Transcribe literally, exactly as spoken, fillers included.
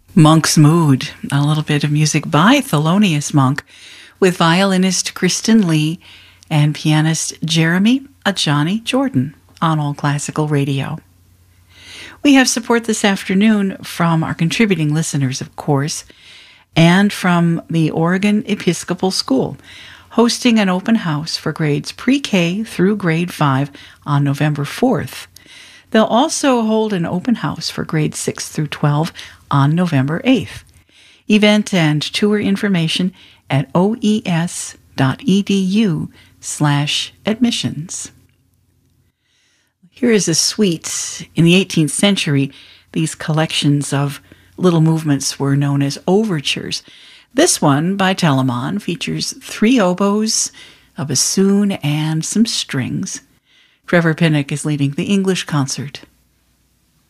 Monk's Mood, a little bit of music by Thelonious Monk with violinist Kristen Lee and pianist Jeremy Ajani Jordan on All Classical Radio. We have support this afternoon from our contributing listeners, of course, and from the Oregon Episcopal School, hosting an open house for grades pre-K through grade five on November fourth. They'll also hold an open house for grades six through twelve on November eighth. Event and tour information at oes.edu slash admissions. Here is a suite. In the eighteenth century, these collections of little movements were known as overtures. This one, by Telemann, features three oboes, a bassoon, and some strings. Trevor Pinnock is leading the English concert.